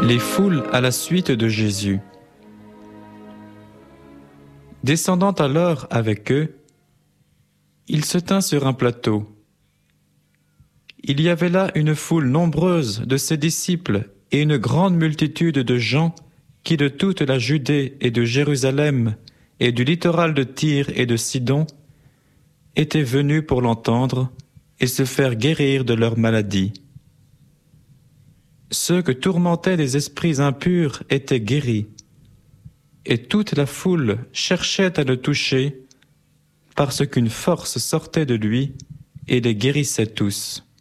Les foules à la suite de Jésus. Descendant alors avec eux, il se tint sur un plateau. Il y avait là une foule nombreuse de ses disciples et une grande multitude de gens qui de toute la Judée et de Jérusalem et du littoral de Tyr et de Sidon étaient venus pour l'entendre et se faire guérir de leur maladie. Ceux que tourmentaient des esprits impurs étaient guéris, et toute la foule cherchait à le toucher, parce qu'une force sortait de lui et les guérissait tous.